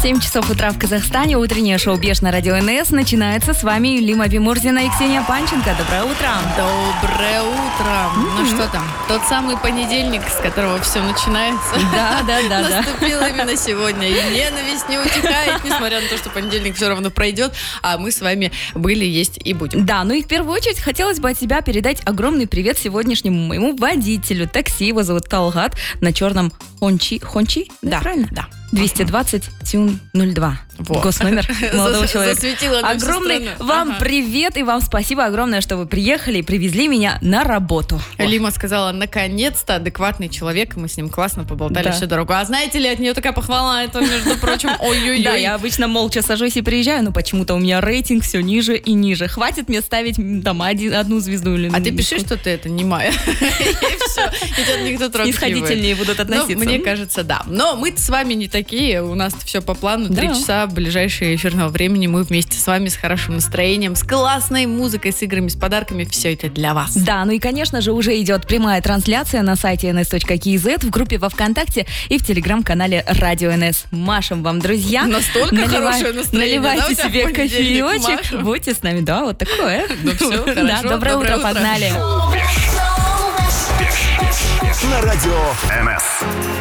7 часов утра в Казахстане. Утреннее шоу «Беш» на радио НС начинается. С вами Лима Бимурзина и Ксения Панченко. Доброе утро. Доброе утро. Ну что там, тот самый понедельник, с которого все начинается. Да. Наступил именно сегодня. И ненависть не утихает, несмотря на то, что понедельник все равно пройдет. А мы с вами были, есть и будем. Да, ну и в первую очередь хотелось бы от себя передать огромный привет сегодняшнему моему водителю. Такси, его зовут Талгат, на черном Хончи? Да, правильно? Да. 220 Тюн 02. Вот. Госномер молодого человека. Засветила на всю Огромный страну. вам привет и вам спасибо огромное, что вы приехали и привезли меня на работу. Лима сказала, наконец-то адекватный человек, мы с ним классно поболтали всю дорогу. А знаете ли, от нее такая похвала, это, между прочим, ой-ой-ой. Да, я обычно молча сажусь и приезжаю, но почему-то у меня рейтинг все ниже и ниже. Хватит мне ставить там одну звезду или... А ты пиши, что ты это не моя. И все. И тебя никто трогать не будет. Снисходительнее будут относиться. Мне кажется, да. Но мы с вами не такие, у нас все по плану. 3 часа ближайшего эфирного времени мы вместе с вами с хорошим настроением, с классной музыкой, с играми, с подарками. Все это для вас. Да, ну и, конечно же, уже идет прямая трансляция на сайте ns.kz, в группе во ВКонтакте и в телеграм-канале Радио НС. Машем вам, друзья. Настолько хорошее настроение. Наливайте себе кофеечек. Будьте с нами. Да, вот такое. Ну все, хорошо. Доброе утро, погнали. На радио НС.